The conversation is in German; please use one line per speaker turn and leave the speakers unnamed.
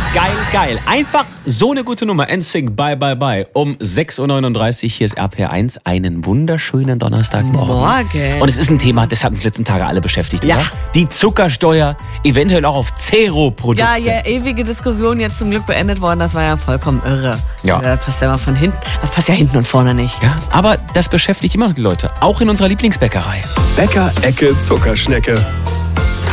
Geil. Einfach so eine gute Nummer. NSYNC, bye, bye, bye. Um 6.39 Uhr, hier ist RPR1. Einen wunderschönen Donnerstagmorgen.
Morgen.
Und es ist ein Thema, das hat uns letzten Tage alle beschäftigt,
Ja.
oder? Die Zuckersteuer, eventuell auch auf Zero-Produkte.
Ja, ewige Diskussion jetzt zum Glück beendet worden. Das war ja vollkommen irre.
Ja.
Das passt ja mal von hinten. Das passt ja hinten und vorne nicht.
Ja, aber das beschäftigt immer noch die Leute. Auch in unserer Lieblingsbäckerei.
Bäcker Ecke Zuckerschnecke.